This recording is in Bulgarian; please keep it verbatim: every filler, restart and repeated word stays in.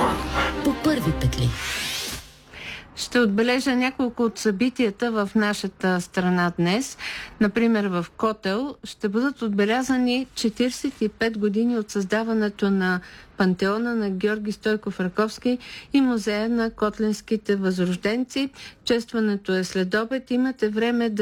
По първи петли. Ще отбележа няколко от събитията в нашата страна днес. Например, в Котел ще бъдат отбелязани четиридесет и пет години от създаването на пантеона на Георги Стойков Раковски и музея на котлинските възрожденци. Честването е след обед. Имате време да